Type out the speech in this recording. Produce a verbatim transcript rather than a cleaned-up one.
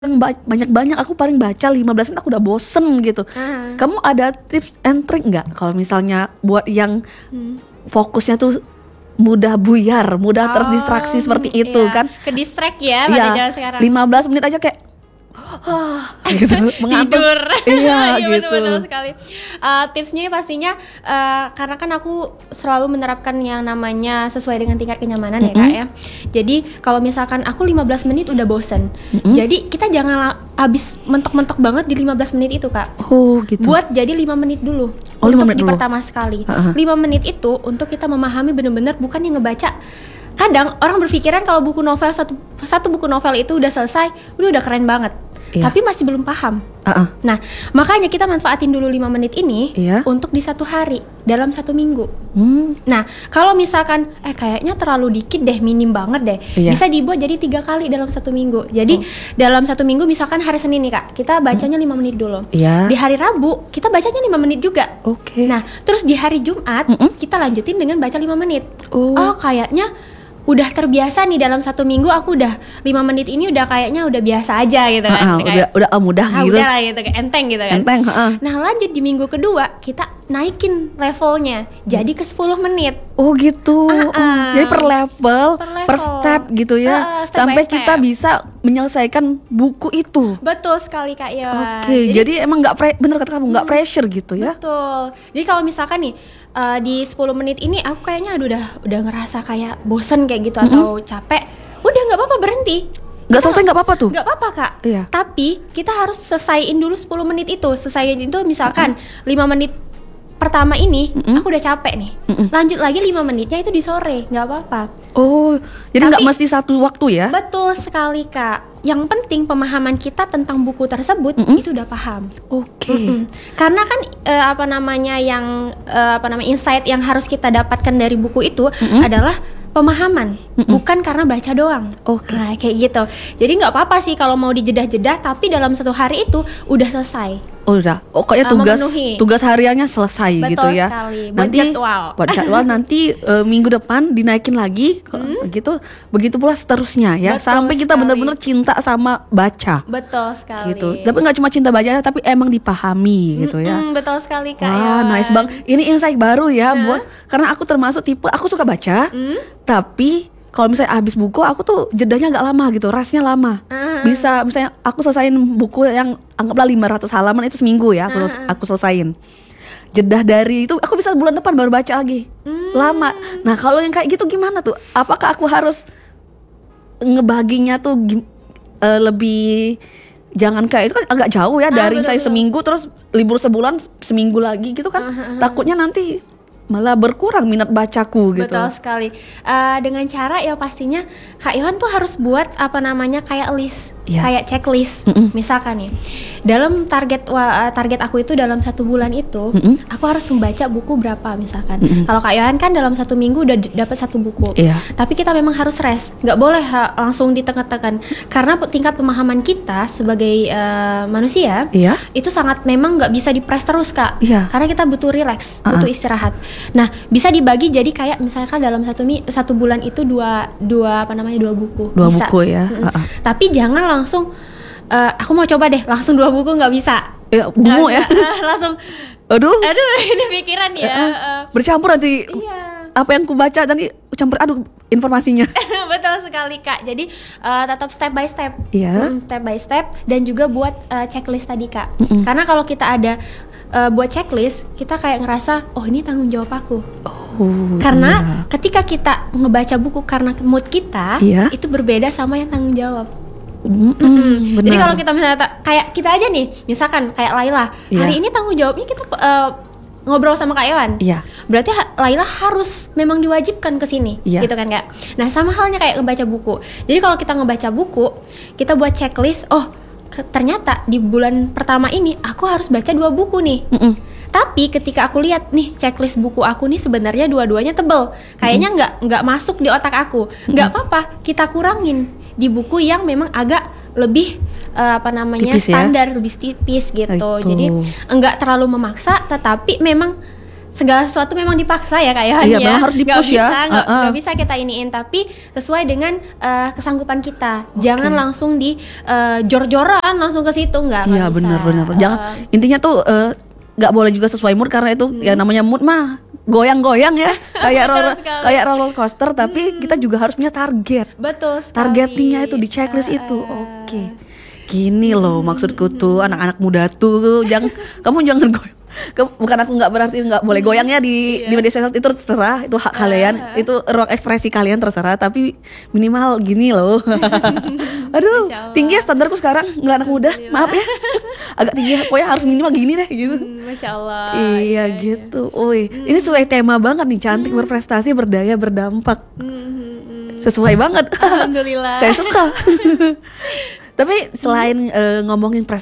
banyak-banyak, aku paling baca lima belas menit aku udah bosen gitu. Ah. Kamu ada tips and trick nggak kalau misalnya buat yang Hmm. fokusnya tuh mudah buyar, mudah Oh, terdistraksi seperti itu iya. kan? Ke distract ya pada Iya, zaman sekarang. lima belas menit aja kayak ah, gitu, mengantuk. Tidur. Iya, Iya, gitu. betul-betul sekali. Uh, tipsnya pastinya uh, karena kan aku selalu menerapkan yang namanya sesuai dengan tingkat kenyamanan Mm-mm. ya Kak ya. Jadi kalau misalkan aku lima belas menit udah bosen. Mm-mm. Jadi kita jangan la- habis mentok-mentok banget di lima belas menit itu Kak. Oh, gitu. Buat jadi lima menit dulu. Oh, lima untuk menit di dulu. pertama sekali. Uh-huh. lima menit itu untuk kita memahami benar-benar, bukan yang ngebaca. Kadang orang berpikiran kalau buku novel satu satu buku novel itu udah selesai, udah udah keren banget. Iya. Tapi masih belum paham. Uh-uh. Nah, makanya kita manfaatin dulu lima menit ini Iya. untuk di satu hari, dalam satu minggu. Hmm. Nah, kalau misalkan eh kayaknya terlalu dikit deh, minim banget deh, Iya. bisa dibuat jadi tiga kali dalam satu minggu. Jadi Oh. dalam satu minggu misalkan hari Senin nih Kak, kita bacanya lima menit dulu. Iya. Di hari Rabu kita bacanya lima menit juga. Oke. Nah, terus di hari Jumat Mm-mm. kita lanjutin dengan baca lima menit. Oh. Oh, kayaknya udah terbiasa nih dalam satu minggu aku udah lima menit ini udah kayaknya udah biasa aja gitu kan. Ah, ah, Kayak, udah udah ah, mudah ah, gitu. udah lah gitu, kayak enteng gitu kan. Enteng, heeh. Nah, lanjut di minggu kedua kita naikin levelnya jadi ke sepuluh menit. Oh gitu. Ah, Oh, ah. jadi per level, Per level. per step gitu ya, Ah, ah, step sampai by step. kita bisa menyelesaikan buku itu. Betul sekali Kak Iwan. Oke, jadi, emang nggak pre- bener kata kamu nggak pressure gitu ya? Betul. Jadi kalau misalkan nih uh, di sepuluh menit ini aku kayaknya aduh udah udah ngerasa kayak bosen kayak gitu atau capek, udah nggak apa-apa, berhenti. Nggak selesai nggak apa-apa tuh? Nggak apa-apa Kak. Iya. Tapi kita harus selesaiin dulu sepuluh menit itu. Selesaiin itu misalkan lima menit pertama ini Mm-mm. aku udah capek nih. Mm-mm. Lanjut lagi lima menitnya itu di sore, nggak apa-apa. Oh, jadi nggak Tapi- mesti satu waktu ya? Betul sekali Kak. Yang penting pemahaman kita tentang buku tersebut Mm-mm. itu udah paham. Oke. Mm-mm. Karena kan eh, apa namanya yang eh, apa namanya insight yang harus kita dapatkan dari buku itu Mm-mm. adalah pemahaman, Mm-mm. bukan karena baca doang. Oke. Nah, kayak gitu. Jadi nggak apa-apa sih kalau mau dijedah-jedah, tapi dalam satu hari itu udah selesai. Oh udah, oh kayaknya Uh, tugas memenuhi. tugas hariannya selesai Betul gitu ya. sekali. Buat jadwal. Buat jadwal nanti eh, minggu depan dinaikin lagi, Hmm. gitu. Begitu pula seterusnya ya, Betul sampai kita sekali. benar-benar cinta sama baca. Betul sekali. Gitu. Tapi nggak cuma cinta baca, tapi emang dipahami gitu ya. Mm-mm, betul sekali Kak. Wah, Iwan. nice bang. Ini insight baru ya, Nah. buat karena aku termasuk tipe aku suka baca, Hmm? tapi kalau misalnya habis buku aku tuh jedanya nggak lama gitu, rasnya lama. Ah. Bisa misalnya aku selesain buku yang anggaplah lima ratus halaman itu seminggu ya, aku Ah. aku selesain. Jedah dari itu aku bisa bulan depan baru baca lagi. Hmm. Lama. Nah, kalau yang kayak gitu gimana tuh? Apakah aku harus ngebaginya tuh gim- eh, lebih jangan kayak itu kan agak jauh ya Ah, dari betul, saya betul. seminggu terus libur sebulan seminggu lagi gitu kan. Ah, ah, ah. Takutnya nanti malah berkurang minat bacaku gitu. Betul sekali. Eh, dengan cara ya pastinya Kak Iwan tuh harus buat apa namanya kayak list, Iya. kayak checklist. Mm-mm. Misalkan nih, dalam target wa- eh, target aku itu dalam satu bulan itu, Mm-mm. aku harus membaca buku berapa misalkan. Mm-mm. Kalau Kak Iwan kan dalam satu minggu udah d- dapat satu buku. Iya. Tapi kita memang harus rest, nggak boleh ha- langsung ditekan-tekan karena pe- tingkat pemahaman kita sebagai eh, manusia Iya. itu sangat memang nggak bisa dipres terus Kak. Iya. Karena kita butuh relax, Uh-uh. butuh istirahat. Nah, bisa dibagi jadi kayak misalkan dalam satu mi- satu bulan itu dua dua apa namanya dua buku. Dua Bisa. buku ya. Mm-mm. Uh-uh. Tapi jangan langsung eh, aku mau coba deh langsung dua buku, nggak bisa. Ya, bungu ya. Nggak bisa. langsung Aduh. aduh ini pikiran ya. Uh-uh. eh, Bercampur nanti iya. apa yang ku baca nanti campur aduk informasinya. Betul sekali Kak. Jadi eh, tetap step by step. Iya. Mm, step by step dan juga buat eh, checklist tadi Kak. Mm-mm. Karena kalau kita ada eh, buat checklist, kita kayak ngerasa oh ini tanggung jawab aku. Oh, Karena iya. ketika kita ngebaca buku karena mood kita, Iya. itu berbeda sama yang tanggung jawab. Mm-mm, Mm. benar. Jadi kalau kita misalnya ta- kayak kita aja nih, misalkan kayak Laila, Iya. hari ini tanggung jawabnya kita eh, ngobrol sama Kak Iwan. Iya. Berarti ha- Laila harus memang diwajibkan ke sini, Iya. gitu kan Kak. Nah, sama halnya kayak ngebaca buku. Jadi kalau kita ngebaca buku, kita buat checklist, oh ke- ternyata di bulan pertama ini aku harus baca dua buku nih. Mm-mm. Tapi ketika aku lihat nih checklist buku aku nih sebenarnya dua-duanya tebel, kayaknya nggak nggak masuk di otak aku. Nggak apa-apa, kita kurangin di buku yang memang agak lebih eh, apa namanya Tipis ya? standar, lebih tipis gitu. Itu. Jadi nggak terlalu memaksa, tetapi memang segala sesuatu memang dipaksa ya Kak Yohan Iya, ya. memang harus Nggak di-push ya. bisa, nggak Uh-uh. nggak bisa kita iniin, tapi sesuai dengan eh, kesanggupan kita. Jangan langsung di eh, jor-joran langsung ke situ, nggak nggak Iya bisa. benar-benar. Jangan Eh, intinya tuh eh, nggak boleh juga sesuai mood karena itu ya namanya mood mah goyang-goyang ya kayak Betul roller sekali. kayak roller coaster tapi kita juga harus punya target. betul sekali. Targetingnya itu di checklist Eh, itu. eh. Oke. Gini loh maksudku tuh anak-anak muda tuh jangan kamu jangan goyang. Ke- bukan aku nggak berarti nggak boleh goyang ya di di media sosial, itu terserah, itu hak kalian, itu ruang ekspresi kalian terserah, tapi minimal gini loh. Aduh, Masya Allah. tinggi ya standarku sekarang nggak anak muda, maaf ya. Agak tinggi, pokoknya harus minimal gini deh gitu. Hmm, Masya Allah. Iya gitu, oi. Ini sesuai tema banget nih, cantik berprestasi berdaya berdampak, Hmm, hmm, hmm. sesuai banget. Alhamdulillah. Saya suka. Tapi selain eh, ngomongin prestasi